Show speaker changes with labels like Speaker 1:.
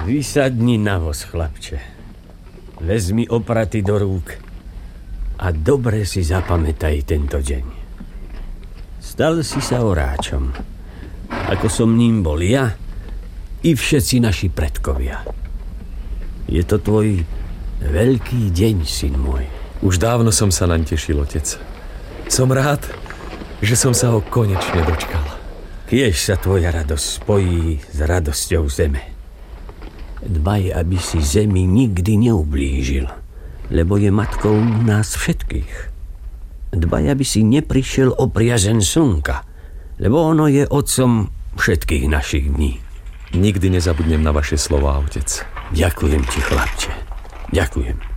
Speaker 1: Vysadni na voz, chlapče. Vezmi opraty do rúk a dobre si zapamätaj tento deň. Stal si sa oráčom, ako som ním bol ja i všetci naši predkovia. Je to tvoj veľký deň, syn môj.
Speaker 2: Už dávno som sa naň tešil, otec. Som rád, že som sa ho konečne dočkal.
Speaker 1: Kiež sa tvoja radosť spojí s radosťou zeme. Dbaj, aby si zemi nikdy neublížil, lebo je matkou nás všetkých. Dbaj, aby si neprišiel o priazeň slnka, lebo ono je otcom všetkých našich dní.
Speaker 2: Nikdy nezabudnem na vaše slová, otec.
Speaker 1: Ďakujem ti, chlapče. Ďakujem.